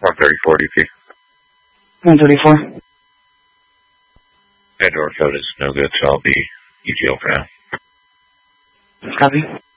134 DP. 134. That door code is no good, so I'll be ETO for now. Copy.